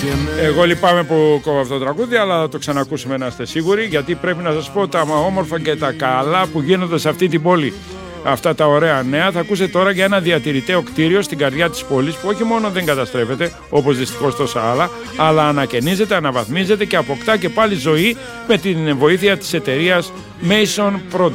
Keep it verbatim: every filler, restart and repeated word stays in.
Εγώ λυπάμαι που κόβω αυτό το τραγούδι, αλλά θα το ξανακούσουμε να είστε σίγουροι, γιατί πρέπει να σας πω τα όμορφα και τα καλά που γίνονται σε αυτή την πόλη. Αυτά τα ωραία νέα θα ακούσετε τώρα για ένα διατηρηταίο κτίριο στην καρδιά της πόλης που όχι μόνο δεν καταστρέφεται, όπως δυστυχώς τόσα άλλα, αλλά ανακαινίζεται, αναβαθμίζεται και αποκτά και πάλι ζωή με την βοήθεια της εταιρείας Mason Project.